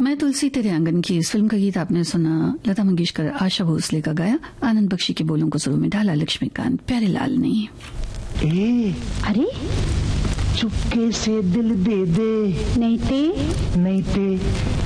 मैं तुलसी तेरे आंगन की इस फिल्म का गीत आपने सुना। लता मंगेशकर, आशा भोसले का गाया, आनंद बख्शी के बोलों को सुरों में ढाला लक्ष्मीकांत प्यारेलाल ने। अरे चुपके से दिल दे दे, नहीं ते